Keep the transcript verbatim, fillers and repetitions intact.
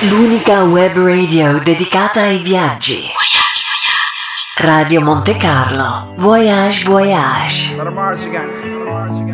L'unica web radio dedicata ai viaggi. Radio Monte Carlo. Voyage, voyage.